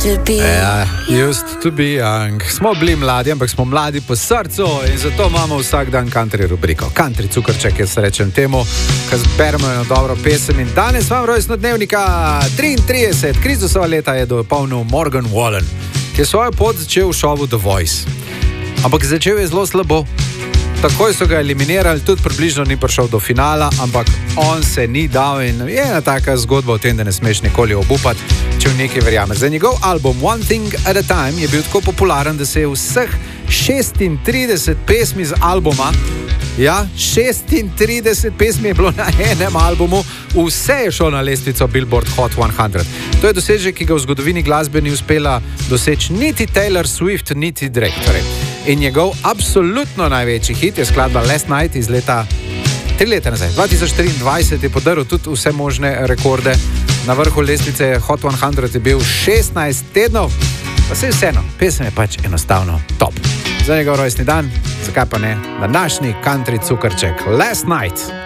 Used to be young. Smo bili mladi, ampak smo mladi po srcu in zato imamo vsak dan country rubriko. Country cukrček, jaz rečem temu, ko zberemo eno dobro pesem. In danes vam rojstnodnevnika 33, Kristusova leta je dopolnil Morgan Wallen, ki je svojo pot začel v šovu The Voice. Ampak začel je zelo slabo. Takoj so ga eliminirali, tudi približno ni prišel do finala, ampak on se ni dal in je ena taka zgodba o tem, da ne smeš nikoli obupati, če v nekaj verjameš. Za njegov album One Thing at a Time je bil tako popularen, da se je vseh 36 pesmi z albuma, 36 pesmi je bilo na enem albumu, vse je šlo na lestvico Billboard Hot 100. To je dosežek, ki ga v zgodovini glasbe ni uspela doseči niti Taylor Swift, niti Drake. In njegov absolutno največji hit je skladba Last Night iz leta 3 leta nazaj. 2023 je podaril tudi vse možne rekorde. Na vrhu lestvice Hot 100 je bil 16 tednov. Pa se vseeno, pesem je pač enostavno top. Za njegov rojstni dan, zakaj pa ne, današnji country cukrček Last Night.